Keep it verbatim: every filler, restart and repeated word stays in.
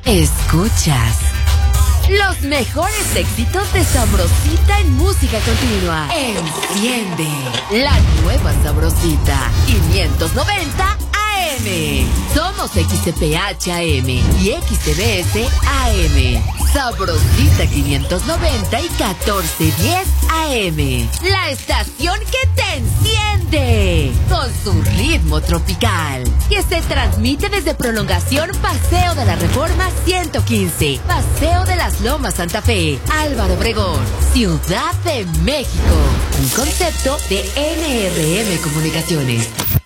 Escuchas los mejores éxitos de Sabrosita en música continua. Enciende la nueva Sabrosita quinientos noventa A M. Somos X T P H A M y X T B S A M. Sabrosita quinientos noventa y catorce diez A M. La estación que te enciende con su ritmo tropical, que se transmite desde Prolongación Paseo de la Reforma ciento quince, Paseo de las Lomas Santa Fe, Álvaro Obregón, Ciudad de México. Un concepto de N R M Comunicaciones.